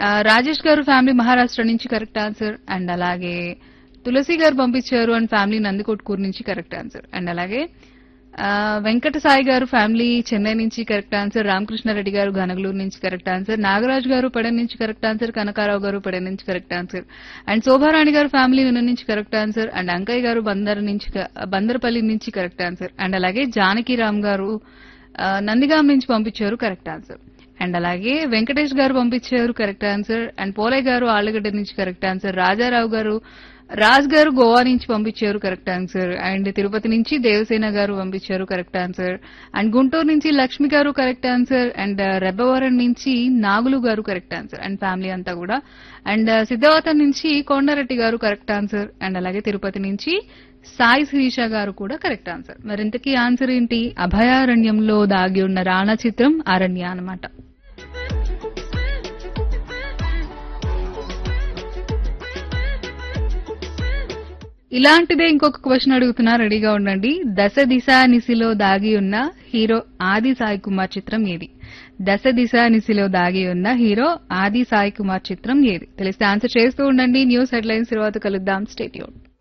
రాజేష్ గారు ఫ్యామిలీ మహారాష్ట్ర నుంచి correct answer. And అలాగే తులసి గారు పంపించారు అండ్ ఫ్యామిలీ నందికొట్కూరు నుంచి కరెక్ట్ ఆన్సర్. అండ్ అలాగే వెంకట సాయి గారు ఫ్యామిలీ చెన్నై నుంచి కరెక్ట్ ఆన్సర్. రామకృష్ణారెడ్డి గారు ఘనగలూరు నుంచి కరెక్ట్ ఆన్సర్. నాగరాజు గారు పెడన్ నుంచి కరెక్ట్ ఆన్సర్. కనకారావు గారు పెడన్ నుంచి కరెక్ట్ ఆన్సర్. అండ్ శోభారాణి గారు ఫ్యామిలీ విన నుంచి కరెక్ట్ ఆన్సర్. అండ్ అంకయ్య గారు బందరపల్లి నుంచి కరెక్ట్ ఆన్సర్. అండ్ అలాగే జానకిరామ్ గారు నందిగాం నుంచి పంపించారు కరెక్ట్ ఆన్సర్. అండ్ అలాగే వెంకటేష్ గారు పంపించారు కరెక్ట్ ఆన్సర్. అండ్ పోలయ్య గారు ఆళ్లగడ్డ నుంచి కరెక్ట్ ఆన్సర్. రాజారావు గారు రాజ్ గారు గోవా నుంచి పంపించారు కరెక్ట్ ఆన్సర్. అండ్ తిరుపతి నుంచి దేవసేన గారు పంపించారు కరెక్ట్ ఆన్సర్. అండ్ గుంటూరు నుంచి లక్ష్మి గారు కరెక్ట్ ఆన్సర్. అండ్ రెబ్బవరం నుంచి నాగులు గారు కరెక్ట్ ఆన్సర్ అండ్ ఫ్యామిలీ అంతా కూడా. అండ్ సిద్ధవతం నుంచి కొండారెడ్డి గారు కరెక్ట్ ఆన్సర్. అండ్ అలాగే తిరుపతి నుంచి సాయి శిరీష గారు కూడా కరెక్ట్ ఆన్సర్. మరింతకీ ఆన్సర్ ఏంటి? అభయారణ్యంలో దాగి ఉన్న రాణా చిత్రం అరణ్య అన్నమాట. ఇలాంటిదే ఇంకొక క్వశ్చన్ అడుగుతున్నా, రెడీగా ఉండండి. దశ దిశ నిశిలో దాగి ఉన్న హీరో ఆది సాయి కుమార్ చిత్రం ఏది? దశ దిశ నిశిలో దాగి ఉన్న హీరో ఆది సాయి కుమార్ చిత్రం ఏది? తెలిస్తే ఆన్సర్ చేస్తూ ఉండండి. న్యూస్ హెడ్లైన్స్ తర్వాత కలుద్దాం. Stay tuned.